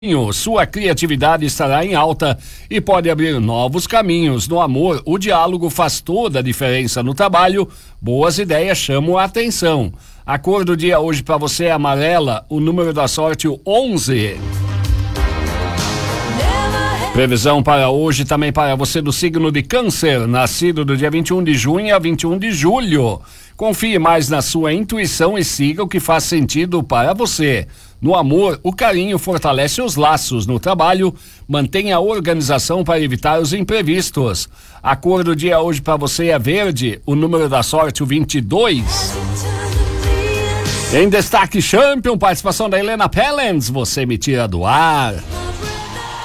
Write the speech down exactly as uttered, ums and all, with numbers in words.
Sua criatividade estará em alta e pode abrir novos caminhos. No amor, o diálogo faz toda a diferença. No trabalho, boas ideias chamam a atenção. A cor do dia hoje para você é amarela, o número da sorte o onze. Previsão para hoje também para você do signo de Câncer, nascido do dia vinte e um de junho a vinte e um de julho. Confie mais na sua intuição e siga o que faz sentido para você. No amor, o carinho fortalece os laços. No trabalho, mantenha a organização para evitar os imprevistos. A cor do dia hoje para você é verde, o número da sorte o vinte e dois. Em destaque, Champion, participação da Helena Pellens, você me tira do ar.